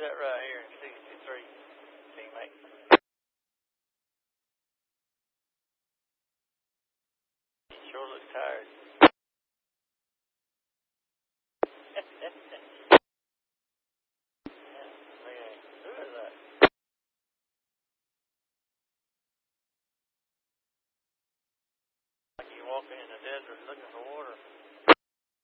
that right here in 63, teammate. He sure looks tired. Who is that? Like you walking in the desert looking for water.